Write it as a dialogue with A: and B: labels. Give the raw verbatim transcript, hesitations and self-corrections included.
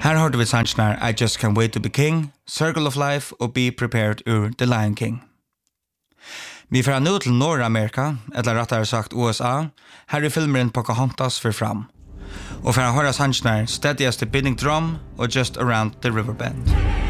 A: Her hørte vi sannsjoner I Just Can't Wait to Be King, Circle of Life og Be Prepared ur The Lion King. Vi får nå til Nordamerika, eller rettere sagt U S A, her er filmeren Pocahontas for fram. Og for å høre sannsjoner Steadiest Beating Drum og Just Around the River Bend.